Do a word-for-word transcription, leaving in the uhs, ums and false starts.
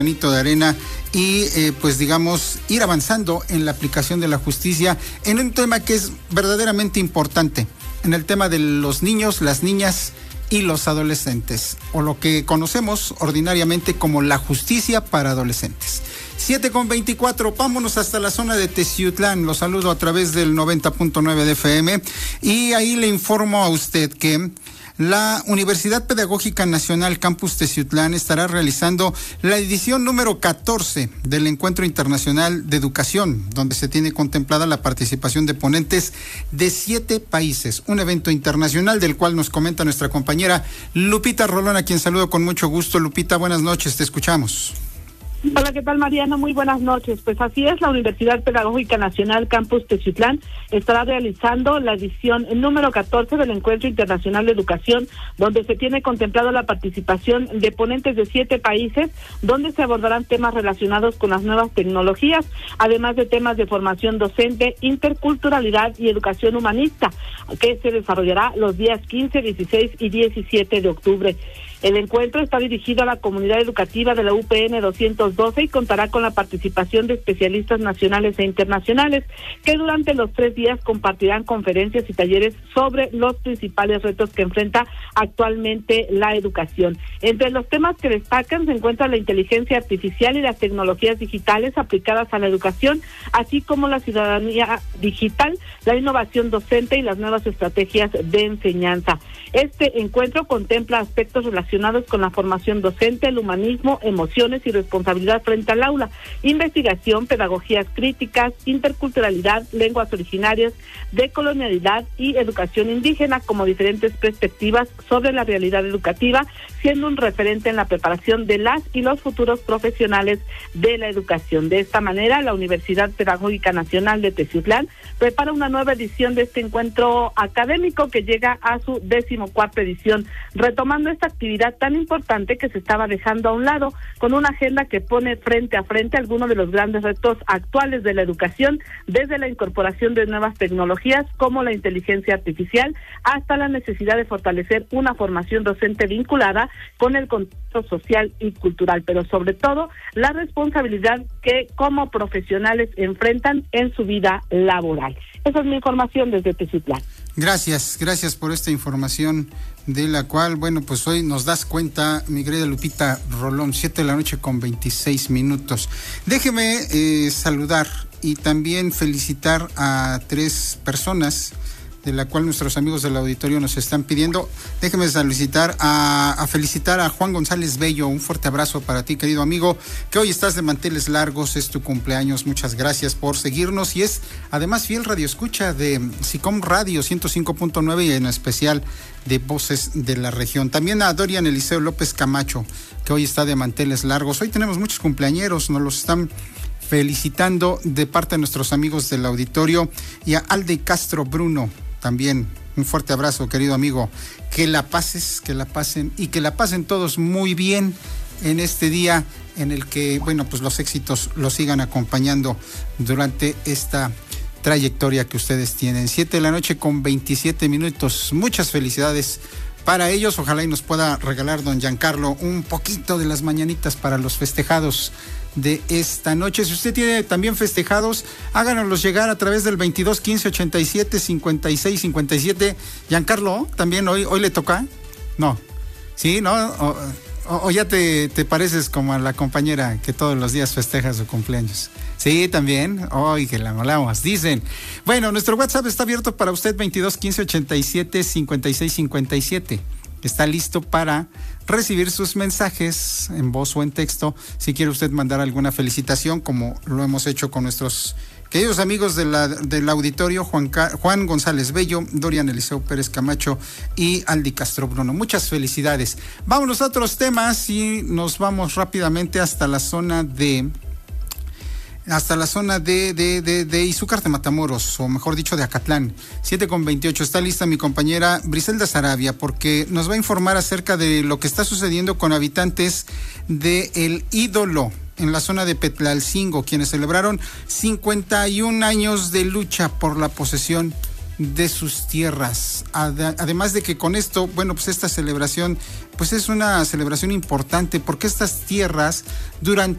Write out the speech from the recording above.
granito de arena y eh, pues digamos ir avanzando en la aplicación de la justicia en un tema que es verdaderamente importante, en el tema de los niños, las niñas y los adolescentes, o lo que conocemos ordinariamente como la justicia para adolescentes. siete con veinticuatro, vámonos hasta la zona de Teciutlán. Los saludo a través del noventa punto nueve de F M y ahí le informo a usted que la Universidad Pedagógica Nacional Campus Teciutlán estará realizando la edición número catorce del Encuentro Internacional de Educación, donde se tiene contemplada la participación de ponentes de siete países. Un evento internacional del cual nos comenta nuestra compañera Lupita Rolón, a quien saludo con mucho gusto. Lupita, buenas noches, te escuchamos. Hola, ¿qué tal, Mariana? Muy buenas noches. Pues así es, la Universidad Pedagógica Nacional Campus Teciutlán estará realizando la edición número catorce del Encuentro Internacional de Educación, donde se tiene contemplado la participación de ponentes de siete países, donde se abordarán temas relacionados con las nuevas tecnologías, además de temas de formación docente, interculturalidad y educación humanista, que se desarrollará los días quince, dieciséis y diecisiete de octubre. El encuentro está dirigido a la comunidad educativa de la U P N doscientos doce y contará con la participación de especialistas nacionales e internacionales que durante los tres días compartirán conferencias y talleres sobre los principales retos que enfrenta actualmente la educación. Entre los temas que destacan se encuentra la inteligencia artificial y las tecnologías digitales aplicadas a la educación, así como la ciudadanía digital, la innovación docente y las nuevas estrategias de enseñanza. Este encuentro contempla aspectos relacionados con la formación docente, el humanismo, emociones y responsabilidad frente al aula, investigación, pedagogías críticas, interculturalidad, lenguas originarias, decolonialidad y educación indígena como diferentes perspectivas sobre la realidad educativa, siendo un referente en la preparación de las y los futuros profesionales de la educación. De esta manera, la Universidad Pedagógica Nacional de Teciutlán prepara una nueva edición de este encuentro académico que llega a su decimocuarta edición, retomando esta actividad tan importante que se estaba dejando a un lado, con una agenda que pone frente a frente algunos de los grandes retos actuales de la educación, desde la incorporación de nuevas tecnologías como la inteligencia artificial, hasta la necesidad de fortalecer una formación docente vinculada con el contexto social y cultural, pero sobre todo la responsabilidad que como profesionales enfrentan en su vida laboral. Esa es mi información desde Teciutlán. Gracias, gracias por esta información de la cual, bueno, pues hoy nos das cuenta, mi querida Lupita Rolón, siete de la noche con veintiséis minutos. Déjeme eh, saludar y también felicitar a tres personas de la cual nuestros amigos del auditorio nos están pidiendo. Déjeme solicitar a, a felicitar a Juan González Bello. Un fuerte abrazo para ti, querido amigo, que hoy estás de manteles largos, es tu cumpleaños. Muchas gracias por seguirnos y es además fiel radioescucha de SICOM Radio ciento cinco punto nueve y en especial de Voces de la Región. También a Dorian Eliseo López Camacho, que hoy está de manteles largos. Hoy tenemos muchos cumpleañeros, nos los están felicitando de parte de nuestros amigos del auditorio, y a Alde Castro Bruno. También un fuerte abrazo, querido amigo. Que la pases, que la pasen y que la pasen todos muy bien en este día en el que, bueno, pues los éxitos los sigan acompañando durante esta trayectoria que ustedes tienen. Siete de la noche con veintisiete minutos. Muchas felicidades para ellos. Ojalá y nos pueda regalar don Giancarlo un poquito de las mañanitas para los festejados de esta noche. Si usted tiene también festejados, háganoslos llegar a través del veintidós quince ochenta y siete cincuenta y seis cincuenta y siete. Giancarlo, también hoy hoy le toca. No, sí, no, o, o, o ya te, te pareces como a la compañera que todos los días festeja su cumpleaños. Sí, también. Hoy que la molamos, dicen. Bueno, nuestro WhatsApp está abierto para usted, veintidós quince ochenta y siete cincuenta y seis cincuenta y siete. Está listo para recibir sus mensajes en voz o en texto. Si quiere usted mandar alguna felicitación, como lo hemos hecho con nuestros queridos amigos de la, del auditorio, Juan, Juan González Bello, Dorian Eliseo Pérez Camacho y Aldi Castro Bruno. Muchas felicidades. Vámonos a otros temas y nos vamos rápidamente hasta la zona de... hasta la zona de, de, de, de Izúcar de Matamoros, o mejor dicho de Acatlán. Siete con veintiocho, está lista mi compañera Briselda Sarabia, porque nos va a informar acerca de lo que está sucediendo con habitantes de El Ídolo, en la zona de Petlalcingo, quienes celebraron cincuenta y un años de lucha por la posesión de sus tierras. Además de que con esto, bueno, pues esta celebración, pues es una celebración importante, porque estas tierras durante